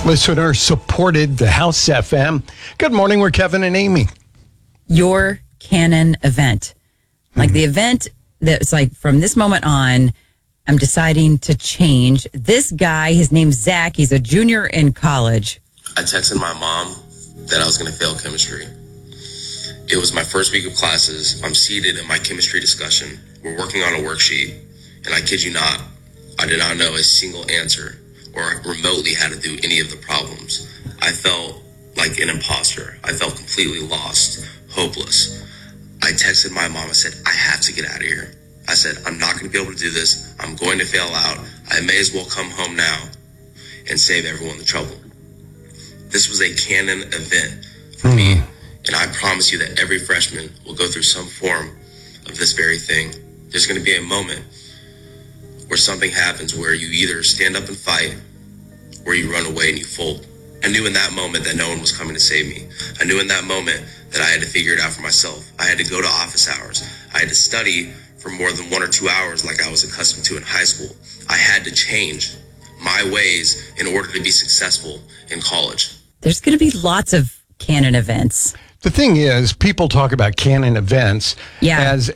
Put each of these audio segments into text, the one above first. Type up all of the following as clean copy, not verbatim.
Listener supported the House FM. Good morning, we're Kevin and Amy. Your canon event. Like the event that's like from this moment on, I'm deciding to change. This guy, his name's Zach. He's a junior in college. I texted my mom that I was going to fail chemistry. It was my first week of classes. I'm seated in my chemistry discussion. We're working on a worksheet. And I kid you not, I did not know a single answer or remotely how to do any of the problems. I felt like an imposter. I felt completely lost, hopeless. I texted my mom. I said, I have to get out of here. I said, I'm not going to be able to do this. I'm going to fail out. I may as well come home now and save everyone the trouble. This was a canon event for me. And I promise you that every freshman will go through some form of this very thing. There's going to be a moment where something happens where you either stand up and fight or you run away and you fold. I knew in that moment that no one was coming to save me. I knew in that moment that I had to figure it out for myself. I had to go to office hours. I had to study for more than 1 or 2 hours like I was accustomed to in high school. I had to change my ways in order to be successful in college. There's going to be lots of canon events. The thing is, people talk about canon events as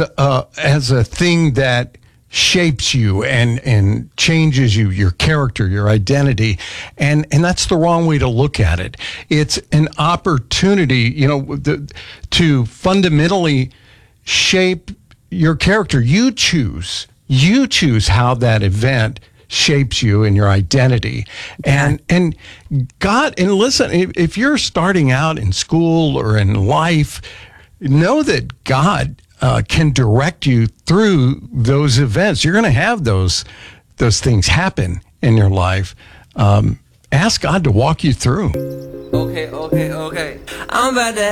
a thing that shapes you and changes you, your character, your identity. And that's the wrong way to look at it. It's an opportunity, to fundamentally shape your character. You choose how that event shapes you and your identity. And God, and listen, if you're starting out in school or in life, know that God can direct you through those events. You're going to have those things happen in your life. Ask God to walk you through. Okay. I'm about to